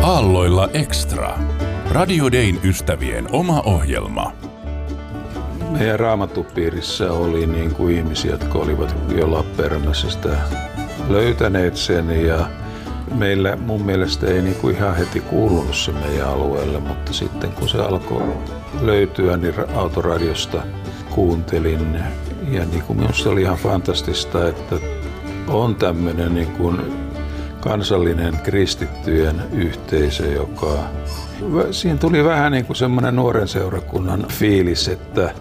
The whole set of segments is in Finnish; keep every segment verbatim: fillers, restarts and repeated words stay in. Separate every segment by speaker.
Speaker 1: Aalloilla Extra. Radio Dayn ystävien oma ohjelma.
Speaker 2: Meidän raamattupiirissä oli niin kuin ihmisiä, jotka olivat jo Lappeenrannassa sitä löytäneet sen. Ja meillä mun mielestä ei niin kuin ihan heti kuulunut se meidän alueelle, mutta sitten kun se alkoi löytyä, niin autoradiosta kuuntelin. Ja niin kuin minusta oli ihan fantastista, että on tämmöinen niin kuin kansallinen kristittyjen yhteisö, joka... Siinä tuli vähän niin kuin semmoinen nuoren seurakunnan fiilis, että,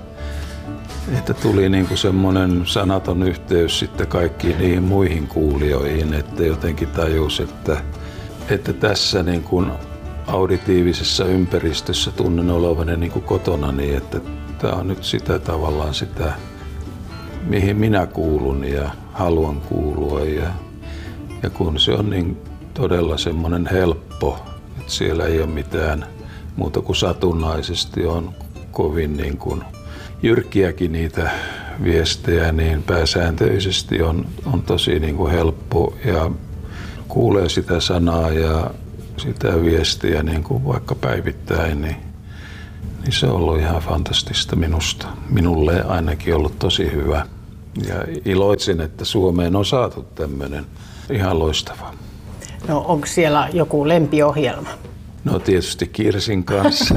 Speaker 2: että tuli niin kuin semmoinen sanaton yhteys sitten kaikkiin niihin muihin kuulijoihin, että jotenkin tajus, että, että tässä niin kuin auditiivisessa ympäristössä tunnen olevani niin kuin kotona, niin että tämä on nyt sitä tavallaan sitä, mihin minä kuulun ja haluan kuulua. Ja, ja kun se on niin todella semmoinen helppo, että siellä ei ole mitään muuta kuin satunnaisesti on kovin niin kuin jyrkkiäkin niitä viestejä, niin pääsääntöisesti on, on tosi niin kuin helppo ja kuulee sitä sanaa ja sitä viestiä niin kuin vaikka päivittäin, niin, niin se on ollut ihan fantastista minusta. Minulle ainakin ollut tosi hyvä ja iloitsin, että Suomeen on saatu tämmöinen ihan loistava.
Speaker 3: No onko siellä joku lempiohjelma?
Speaker 2: No tietysti Kirsin kanssa.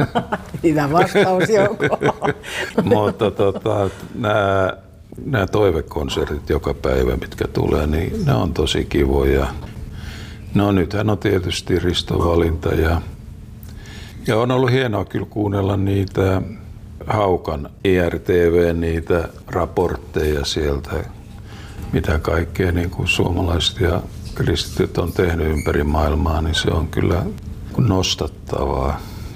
Speaker 3: Hyvä vastaus, Jouko.
Speaker 2: Mutta tota, nämä, nämä toivekonsertit joka päivä, mitkä tulee, niin ne on tosi kivoja. No nythän on tietysti Riston valinta ja, ja on ollut hienoa kyllä kuunnella niitä Haukan I R T V, niitä raportteja sieltä, mitä kaikkea niin kuin suomalaiset ja kristityt on tehnyt ympäri maailmaa, niin se on kyllä nostattavaa.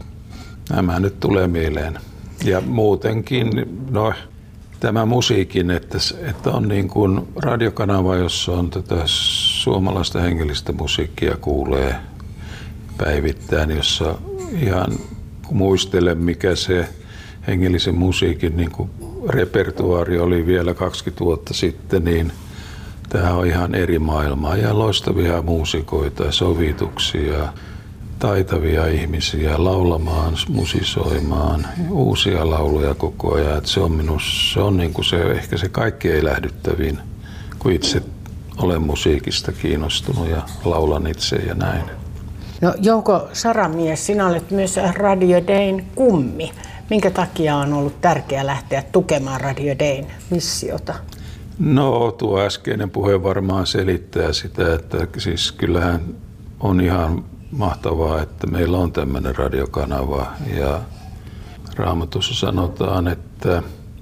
Speaker 2: Nämä nyt tulee mieleen. Ja muutenkin, no tämä musiikin, että, että on niin kuin radiokanava, jossa on tätä suomalaista hengellistä musiikkia kuulee päivittäin, jossa ihan kun muistelen, mikä se hengellisen musiikin niin kuin repertuaari oli vielä kaksikymmentä vuotta sitten, niin tämä on ihan eri maailmaa ja loistavia muusikoita, sovituksia, taitavia ihmisiä laulamaan, musisoimaan, uusia lauluja koko ajan. Että se on minusta, se on niin kuin se, ehkä se kaikkein elähdyttävin, kun itse olen musiikista kiinnostunut ja laulan itse ja näin.
Speaker 3: No Jouko Saramies, sinä olet myös Radio Dayn kummi. Minkä takia on ollut tärkeää lähteä tukemaan Radio Dayn missiota?
Speaker 2: No tuo äskeinen puhe varmaan selittää sitä, että siis kyllähän on ihan mahtavaa, että meillä on tämmöinen radiokanava ja Raamatussa sanotaan, että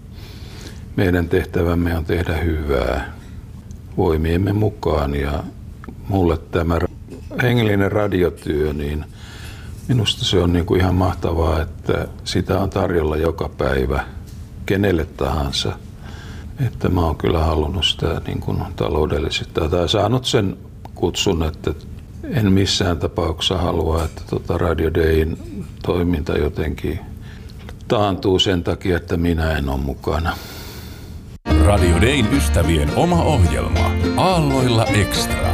Speaker 2: meidän tehtävämme on tehdä hyvää voimiemme mukaan ja mulle tämä hengellinen radiotyö, niin minusta se on niin kuin ihan mahtavaa, että sitä on tarjolla joka päivä kenelle tahansa. Että mä oon kyllä halunnut sitä niin kuin taloudellisesti tai saanut sen kutsun, että en missään tapauksessa halua, että tota Radio Dayn toiminta jotenkin taantuu sen takia, että minä en ole mukana.
Speaker 1: Radio Dayn ystävien oma ohjelma Aalloilla Extra.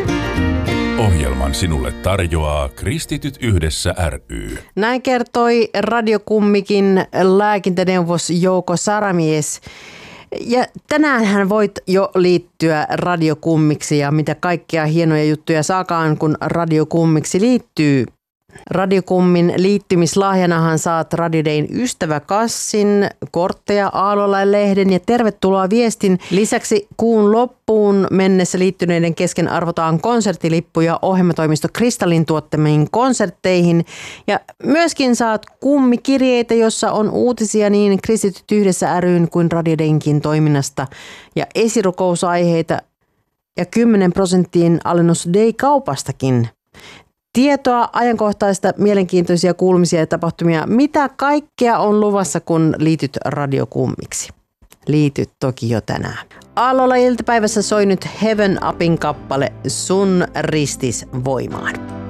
Speaker 1: Ohjelman sinulle tarjoaa Kristityt yhdessä ry.
Speaker 4: Näin kertoi radiokummikin lääkintäneuvos Jouko Saramies. Ja tänäänhän voit jo liittyä radiokummiksi ja mitä kaikkia hienoja juttuja saakaan, kun radiokummiksi liittyy. Radiokummin liittymislahjanahan saat Radio Dayn ystäväkassin, kortteja Aalloilla-lehden ja tervetuloa viestin. Lisäksi kuun loppuun mennessä liittyneiden kesken arvotaan konserttilippuja ohjelmatoimisto Kristallin tuottamiin konsertteihin. Ja myöskin saat kummikirjeitä, jossa on uutisia niin Kristityt yhdessä ry:n kuin Radio Daynkin toiminnasta ja esirukousaiheita ja kymmenen prosenttiin alennus Day-kaupastakin. Tietoa, ajankohtaista, mielenkiintoisia kuulumisia ja tapahtumia. Mitä kaikkea on luvassa, kun liityt radiokummiksi? Liityt toki jo tänään. Aalloilla iltapäivässä soi nyt Heaven Upin kappale Sun ristis voimaan.